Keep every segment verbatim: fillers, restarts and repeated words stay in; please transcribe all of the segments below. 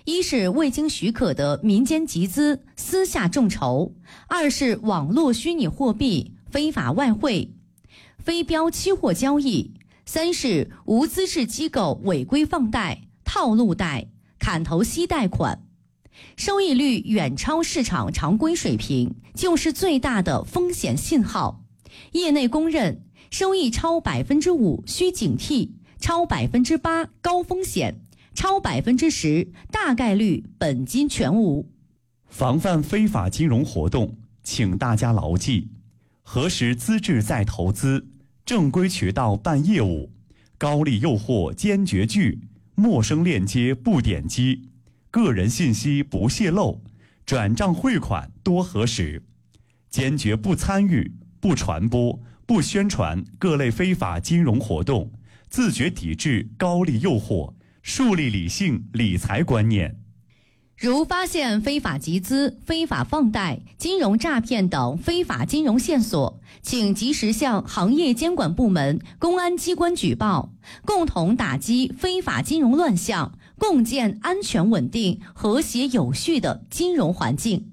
一是未经许可的民间集资、私下众筹；二是网络虚拟货币、非法外汇、非标期货交易；三是无资质机构违规放贷、套路贷、砍头息贷款。收益率远超市场常规水平，就是最大的风险信号。业内公认，收益超百分之五需警惕，超百分之八高风险，超百分之十大概率本金全无。 防范非法金融活动，请大家牢记：核实资质再投资，正规渠道办业务，高利诱惑坚决拒，陌生链接不点击。个人信息不泄露，转账汇款多核实，坚决不参与、不传播、不宣传各类非法金融活动，自觉抵制高利诱惑，树立理性理财观念。 如发现非法集资、非法放贷、金融诈骗等非法金融线索，请及时向行业监管部门、公安机关举报，共同打击非法金融乱象，共建安全稳定、和谐有序的金融环境。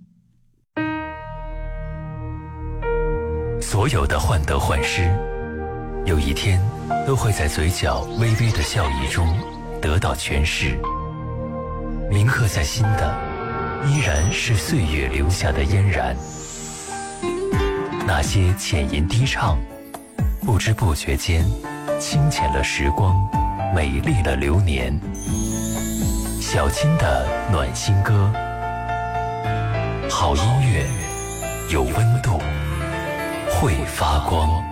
所有的患得患失，有一天都会在嘴角微微的笑意中得到诠释。铭刻在心的，依然是岁月留下的嫣然。那些浅吟低唱，不知不觉间清浅了时光，美丽了流年。小青的暖心歌，好音乐，有温度，会发光。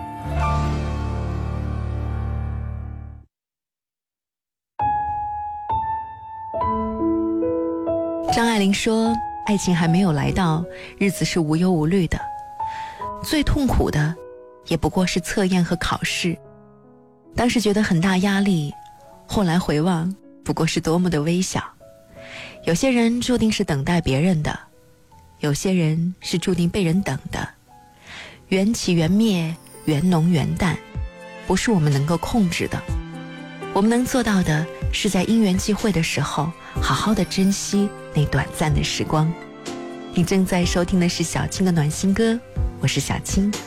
张爱玲说，爱情还没有来到，日子是无忧无虑的，最痛苦的也不过是测验和考试。当时觉得很大压力，后来回望，不过是多么的微小。有些人注定是等待别人的，有些人是注定被人等的。缘起缘灭，缘浓缘淡，不是我们能够控制的。我们能做到的是在因缘际会的时候，好好的珍惜那短暂的时光。你正在收听的是小青的暖心歌，我是小青。